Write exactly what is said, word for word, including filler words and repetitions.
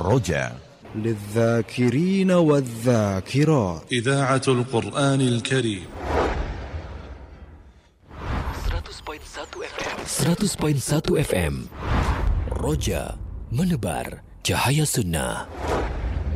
الرجاء للذاكرين والذاكرات. إذاعة القرآن الكريم seratus perpuluhan satu F M. Roja menebar cahaya sunnah.